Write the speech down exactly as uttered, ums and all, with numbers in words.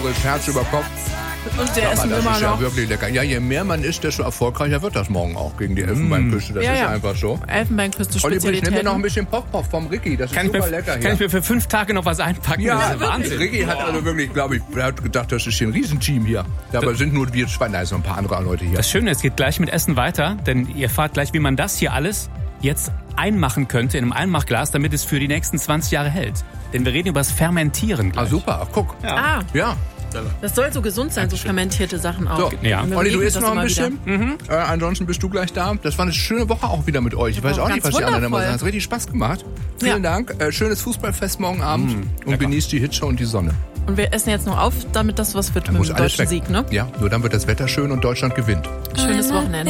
Boris, Herz über Kopf. Und der Aber essen das immer ist ja noch. wirklich lecker. Ja, je mehr man isst, desto erfolgreicher wird das morgen auch gegen die Elfenbeinküste. Das Ja, ist ja. einfach so. Elfenbeinküste Olli, ich nehme dir noch ein Spezialitäten. bisschen Pop-Pop vom Ricky. Das ist Kann ich, super mir, lecker kann hier. ich mir für fünf Tage noch was einpacken? Ja, das ist ja Wahnsinn. Ricky hat also wirklich, glaube ich, er hat gedacht, das ist hier ein Riesenteam hier. Dabei sind nur wir zwei, da ist noch ein paar andere Leute hier. Das Schöne, es geht gleich mit Essen weiter, denn ihr erfahrt gleich, wie man das hier alles jetzt einmachen könnte in einem Einmachglas, damit es für die nächsten zwanzig Jahre hält. Denn wir reden über das Fermentieren gleich. Ah, super, ach, guck. Ah, Ja. das soll so gesund sein, so fermentierte Sachen auch. So, Ja. Und wir Olli, du lieben isst das noch ein immer bisschen. wieder. Mhm. Äh, ansonsten bist du gleich da. Das war eine schöne Woche auch wieder mit euch. Ich weiß war auch nicht, was ganz die anderen immer wundervoll. sagen. Es hat richtig Spaß gemacht. Vielen Ja. Dank. Äh, schönes Fußballfest morgen Abend. und genießt die Hitze und die Sonne. Und wir essen jetzt noch auf, damit das was wird Dann mit muss dem alles deutschen weg. Sieg, ne? Ja, nur dann wird das Wetter schön und Deutschland gewinnt. Schönes Wochenende.